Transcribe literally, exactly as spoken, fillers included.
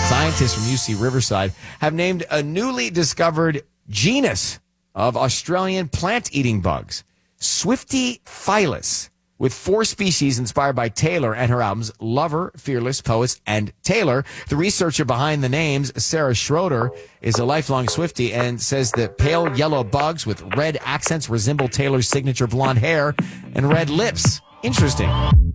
Scientists from U C Riverside have named a newly discovered genus of Australian plant-eating bugs, Swiftyphilus, with four species inspired by Taylor and her albums Lover, Fearless, Poets, and Taylor. The researcher behind the names, Sarah Schroeder, is a lifelong Swiftie and says that pale yellow bugs with red accents resemble Taylor's signature blonde hair and red lips. Interesting.